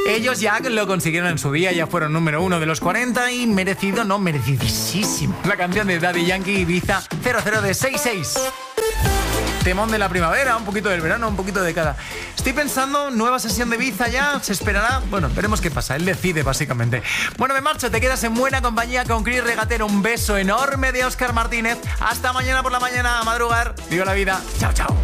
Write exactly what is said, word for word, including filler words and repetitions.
Ellos ya lo consiguieron en su día, ya fueron número uno de los cuarenta y merecido, no, merecidísimo. La canción de Daddy Yankee, Ibiza cero cero de seis seis. Temón de la primavera, un poquito del verano, un poquito de cada. Estoy pensando, nueva sesión de Ibiza ya, ¿se esperará? Bueno, veremos qué pasa, él decide básicamente. Bueno, me marcho, te quedas en buena compañía con Chris Regatero. Un beso enorme de Óscar Martínez. Hasta mañana por la mañana a madrugar. Viva la vida. Chao, chao.